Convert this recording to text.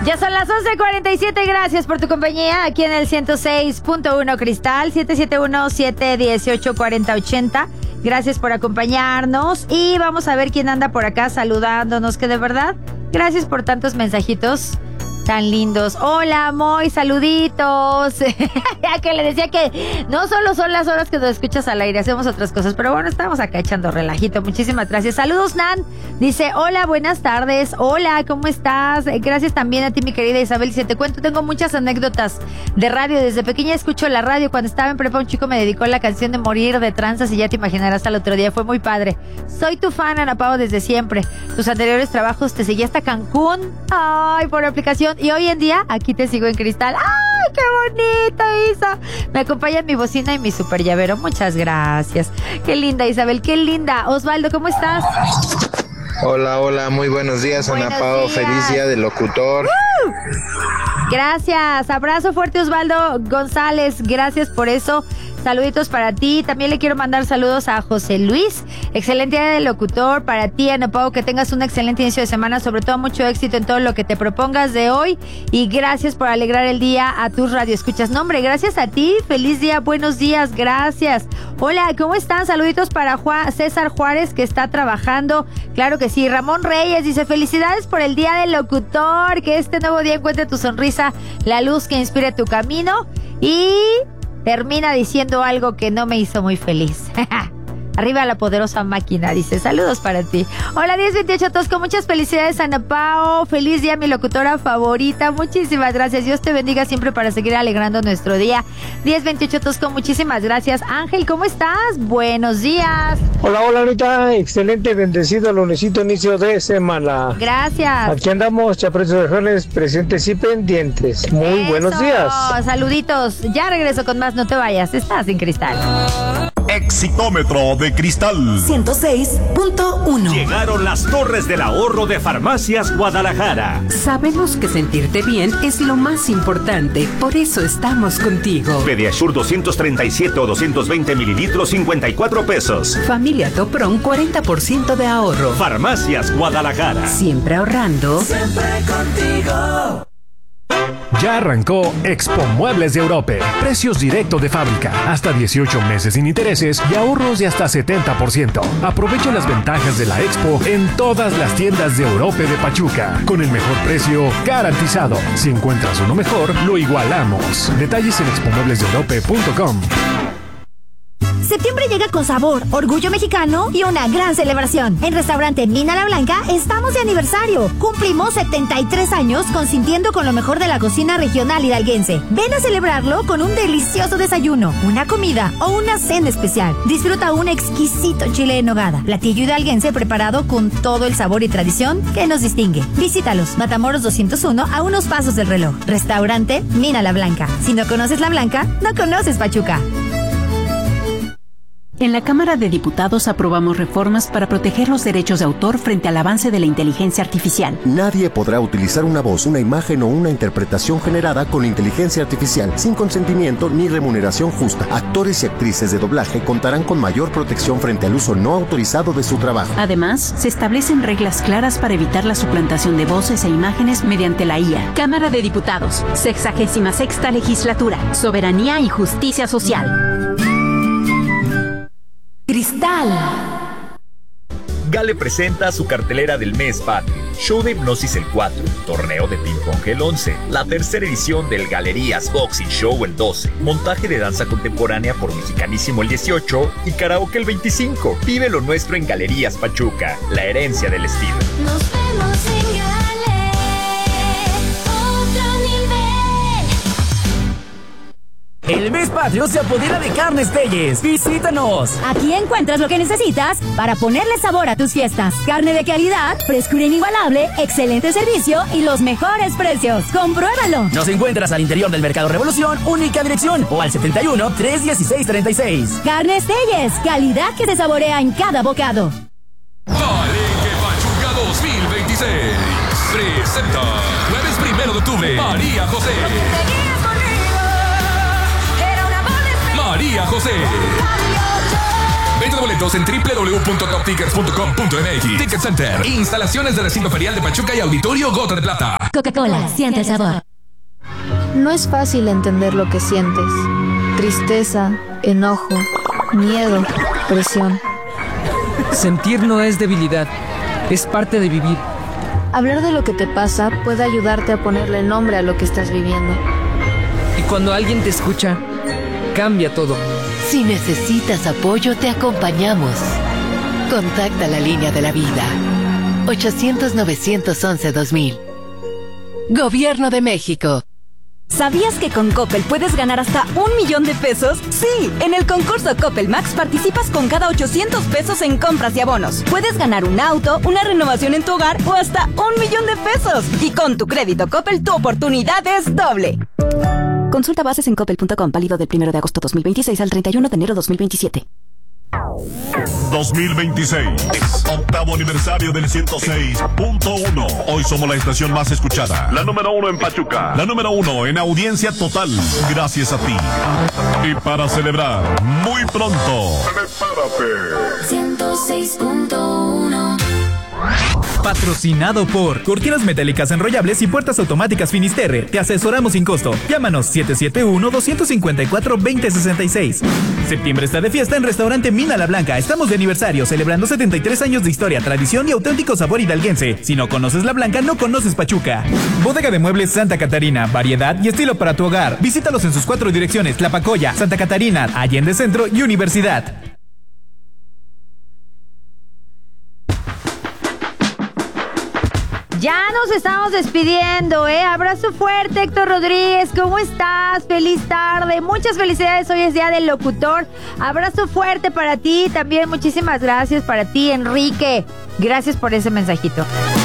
Ya son las 11:47, gracias por tu compañía aquí en el 106.1 Cristal, 771-718-4080. Gracias por acompañarnos y vamos a ver quién anda por acá saludándonos, que de verdad, gracias por tantos mensajitos tan lindos. Hola, Moy, saluditos. Ya que le decía que no solo son las horas que nos escuchas al aire, hacemos otras cosas, pero bueno, estamos acá echando relajito. Muchísimas gracias. Saludos, Nan. Dice, hola, buenas tardes. Hola, ¿cómo estás? Gracias también a ti, mi querida Isabel. Dice, te cuento, tengo muchas anécdotas de radio. Desde pequeña escucho la radio. Cuando estaba en prepa, un chico me dedicó la canción de Morir de Tranzas y ya te imaginarás al otro día. Fue muy padre. Soy tu fan, Ana Pao, desde siempre. Tus anteriores trabajos te seguí hasta Cancún. Ay, por aplicación. Y hoy en día, aquí te sigo en Cristal. ¡Ay, qué bonita, Isa! Me acompaña mi bocina y mi super llavero. Muchas gracias. Qué linda, Isabel, qué linda. Osvaldo, ¿cómo estás? Hola, muy buenos días, Ana Pao. Feliz día del locutor. Gracias. Abrazo fuerte, Osvaldo González. Gracias por eso. Saluditos para ti. También le quiero mandar saludos a José Luis. Excelente día del locutor. Para ti, Ana Pao, que tengas un excelente inicio de semana. Sobre todo, mucho éxito en todo lo que te propongas de hoy. Y gracias por alegrar el día a tus radioescuchas. No, hombre, gracias a ti. Feliz día, buenos días. Gracias. Hola, ¿cómo están? Saluditos para César Juárez, que está trabajando. Claro que sí. Ramón Reyes dice, felicidades por el día del locutor. Que este nuevo día encuentre tu sonrisa, la luz que inspire tu camino. Y termina diciendo algo que no me hizo muy feliz. Arriba la poderosa máquina, dice, saludos para ti. Hola, 1028 Tosco, muchas felicidades, Ana Pao. Feliz día, mi locutora favorita. Muchísimas gracias. Dios te bendiga siempre para seguir alegrando nuestro día. 1028 Tosco, muchísimas gracias. Ángel, ¿cómo estás? Buenos días. Hola, Anita. Excelente, bendecido lunesito, inicio de semana. Gracias. Aquí andamos, chapretos de jóvenes, presentes y pendientes. Muy buenos días. Saluditos. Ya regreso con más, no te vayas. Estás en Cristal. Exitómetro de Cristal 106.1. Llegaron las torres del ahorro de Farmacias Guadalajara. Sabemos que sentirte bien es lo más importante, por eso estamos contigo. Pediasure 237 o 220 mililitros, 54 pesos. Familia Topron, 40% de ahorro. Farmacias Guadalajara. Siempre ahorrando. Siempre contigo. Ya arrancó Expo Muebles de Europe. Precios directos de fábrica, hasta 18 meses sin intereses y ahorros de hasta 70%. Aprovecha las ventajas de la Expo en todas las tiendas de Europe de Pachuca, con el mejor precio garantizado. Si encuentras uno mejor, lo igualamos. Detalles en expomueblesdeeurope.com. Septiembre llega con sabor, orgullo mexicano y una gran celebración. En Restaurante Mina La Blanca estamos de aniversario. Cumplimos 73 años consintiendo con lo mejor de la cocina regional hidalguense. Ven a celebrarlo con un delicioso desayuno, una comida o una cena especial. Disfruta un exquisito chile en nogada, platillo hidalguense preparado con todo el sabor y tradición que nos distingue. Visítalos, Matamoros 201, a unos pasos del reloj. Restaurante Mina La Blanca. Si no conoces La Blanca, no conoces Pachuca. En la Cámara de Diputados aprobamos reformas para proteger los derechos de autor frente al avance de la inteligencia artificial. Nadie podrá utilizar una voz, una imagen o una interpretación generada con inteligencia artificial sin consentimiento ni remuneración justa. Actores y actrices de doblaje contarán con mayor protección frente al uso no autorizado de su trabajo. Además, se establecen reglas claras para evitar la suplantación de voces e imágenes mediante la IA. Cámara de Diputados, 66ª Legislatura, Soberanía y Justicia Social. Cristal. Gale presenta su cartelera del mes patrio. Show de hipnosis el 4, torneo de ping pong el 11, la tercera edición del Galerías Boxing Show el 12, montaje de danza contemporánea por Mexicanísimo el 18 y karaoke el 25. Vive lo nuestro en Galerías Pachuca, la herencia del estilo. Nos vemos en Gale, otro nivel. El mes patrio se apodera de Carnes Telles. Visítanos. Aquí encuentras lo que necesitas para ponerle sabor a tus fiestas. Carne de calidad, frescura inigualable, excelente servicio y los mejores precios. ¡Compruébalo! Nos encuentras al interior del Mercado Revolución, única dirección, o al 71-316-36. Carnes Telles, calidad que se saborea en cada bocado. Palenque Pachuca 2026 presenta jueves 1 de octubre María José. María José. 20 de boletos en www.toptickets.com.mx. Ticket Center. Instalaciones de recinto ferial de Pachuca y Auditorio Gota de Plata. Coca-Cola, siente el sabor. No es fácil entender lo que sientes. Tristeza, enojo, miedo, presión. Sentir no es debilidad, es parte de vivir. Hablar de lo que te pasa puede ayudarte a ponerle nombre a lo que estás viviendo. Y cuando alguien te escucha, cambia todo. Si necesitas apoyo, te acompañamos. Contacta la línea de la vida. 800-911-2000. Gobierno de México. ¿Sabías que con Coppel puedes ganar hasta 1 millón de pesos? Sí, en el concurso Coppel Max participas con cada 800 pesos en compras y abonos. Puedes ganar un auto, una renovación en tu hogar o hasta 1 millón de pesos. Y con tu crédito Coppel, tu oportunidad es doble. Consulta bases en coppel.com, válido del 1 de agosto 2026 al 31 de enero 2027. 2026, octavo aniversario del 106.1. Hoy somos la estación más escuchada, la número 1 en Pachuca, la número 1 en audiencia total, gracias a ti. Y para celebrar, muy pronto, prepárate. 106.1. Patrocinado por Cortinas Metálicas Enrollables y Puertas Automáticas Finisterre. Te asesoramos sin costo. Llámanos 771-254-2066. Septiembre está de fiesta en Restaurante Mina La Blanca. Estamos de aniversario, celebrando 73 años de historia, tradición y auténtico sabor hidalguense. Si no conoces La Blanca, no conoces Pachuca. Bodega de Muebles Santa Catarina. Variedad y estilo para tu hogar. Visítalos en sus 4 direcciones: Tlapacoya, Santa Catarina, Allende Centro y Universidad. Ya nos estamos despidiendo, Abrazo fuerte, Héctor Rodríguez. ¿Cómo estás? Feliz tarde. Muchas felicidades. Hoy es Día del Locutor. Abrazo fuerte para ti. También muchísimas gracias para ti, Enrique. Gracias por ese mensajito.